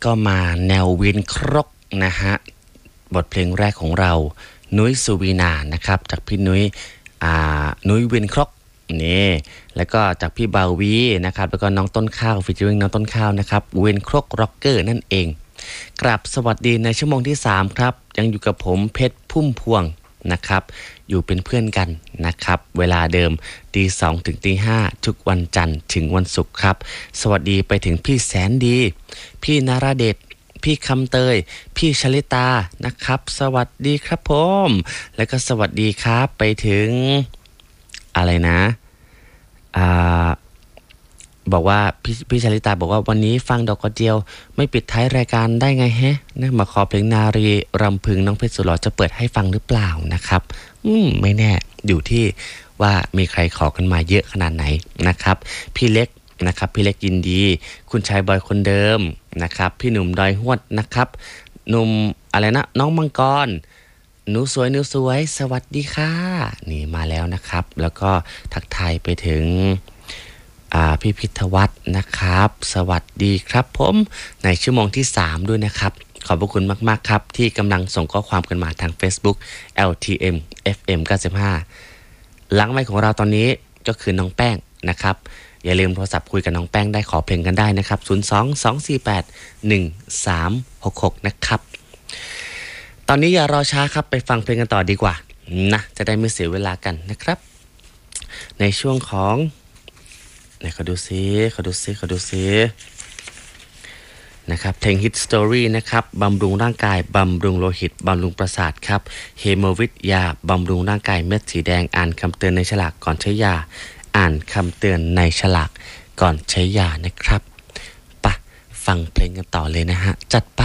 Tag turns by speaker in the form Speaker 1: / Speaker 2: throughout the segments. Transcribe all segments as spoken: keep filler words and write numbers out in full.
Speaker 1: ก็มาแนววินครกนะฮะบทเพลงแรกของเรานุ้ยสุวีนานะครับจากพี่นุ้ยอ่านุ้ยวินครกนี่แล้วก็จากพี่บาวีนะครับแล้วก็น้องต้นข้าวฟีเจอริ่งน้องต้นข้าวนะครับวินครกร็อกเกอร์นั่นเองกราบสวัสดีในชั่วโมงที่สามครับยังอยู่กับผมเพชรพุ่มพวงนะครับอยู่เป็นเพื่อนกันนะครับเวลาเดิมตีสองถึงตีห้าทุกวันจันทร์ถึงวันศุกร์ครับสวัสดีไปถึงพี่แสนดีพี่นราเดชพี่คำเตยพี่ชลิตานะครับสวัสดีครับผมแล้วก็สวัสดีครับไปถึงอะไรนะอ่าบอกว่าพี่พี่ชลิตาบอกว่าวันนี้ฟังดอกกระเจียวไม่ปิดท้ายรายการได้ไงแฮะนะมาขอเพลงนารีรำพึงน้องเพชรสุหล่อจะเปิดให้ฟังหรือเปล่านะครับอืมไม่แน่อยู่ที่ว่ามีใครขอกันมาเยอะขนาดไหนนะครับพี่เล็กนะครับพี่เล็กยินดีคุณชายบอยคนเดิมนะครับพี่หนุ่มดอยหวดนะครับหนุ่มอะไรนะน้องมังกรหนูสวยหนูสวยสวัสดีค่ะนี่มาแล้วนะครับแล้วก็ทักทายไปถึงพี่พิทวัฒน์นะครับสวัสดีครับผมในชั่วโมงที่สามด้วยนะครับขอบพระคุณมากๆครับที่กำลังส่งข้อความกันมาทาง Facebook แอล ที เอ็ม เอฟ เอ็ม เก้าสิบห้าหลังไมค์ของเราตอนนี้ก็คือน้องแป้งนะครับอย่าลืมโทรศัพท์คุยกับน้องแป้งได้ขอเพลงกันได้นะครับศูนย์ สอง สอง สี่ แปด หนึ่ง สาม หก หกนะครับตอนนี้อย่ารอช้าครับไปฟังเพลงกันต่อดีกว่านะจะได้ไม่เสียเวลากันนะครับในช่วงของไหนขอดูซิขอดูซิขอดูซินะครับเพลงฮิตสตอรี่นะครับบำรุงร่างกายบำรุงโลหิตบำรุงประสาทครับเฮโมวิทยาบำรุงร่างกายเม็ดสีแดงอ่านคำเตือนในฉลากก่อนใช้ยาอ่านคำเตือนในฉลากก่อนใช้ยานะครับไปฟังเพลงกันต่อเลยนะฮะจัดไป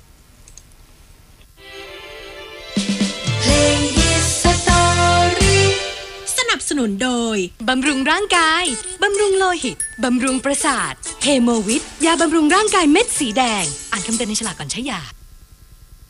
Speaker 2: สนุนโดยบำรุงร่างกายบำรุงโลหิตบำรุงประสาทเฮโมวิทยาบำรุงร่างกายเม็ดสีแดงอ่านคำเตือนในฉลากก่อนใช้ยา